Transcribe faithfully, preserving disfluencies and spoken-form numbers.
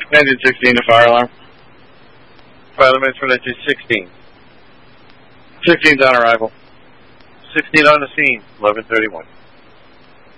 Engine sixteen, the fire alarm. Fire alarm for engine sixteen. sixteen's on arrival. sixteen on the scene, eleven thirty-one.